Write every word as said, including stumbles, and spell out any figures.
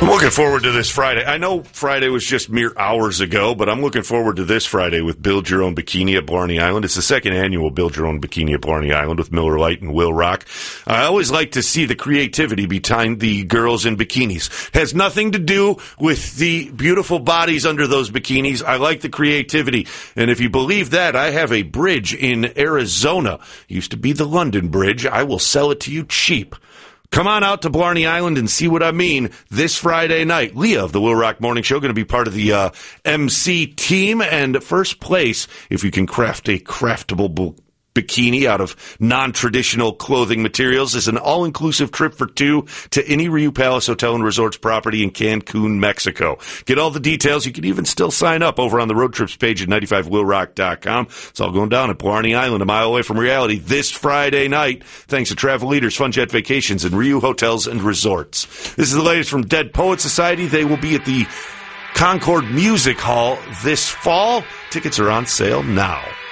I'm looking forward to this Friday. I know Friday was just mere hours ago, but I'm looking forward to this Friday with Build Your Own Bikini at Blarney Island. It's the second annual Build Your Own Bikini at Blarney Island with Miller Lite and Will Rock. I always like to see the creativity behind the girls in bikinis. It has nothing to do with the beautiful bodies under those bikinis. I like the creativity. And if you believe that, I have a bridge in Arizona. It used to be the London Bridge. I will sell it to you cheap. Come on out to Blarney Island and see what I mean this Friday night. Leah of the Will Rock Morning Show going to be part of the uh, M C team. And first place, if you can craft a craftable b- bikini out of non-traditional clothing materials, is an all-inclusive trip for two to any Rio Palace Hotel and Resorts property in Cancun, Mexico. Get all the details. You can even still sign up over on the road trips page at ninety-five will rock dot com. It's all going down at Blarney Island, a mile away from reality, this Friday night. Thanks to Travel Leaders, Fun Jet Vacations, and Rio Hotels and Resorts. This is the latest from Dead Poet Society. They will be at the Concord Music Hall this fall. Tickets are on sale now.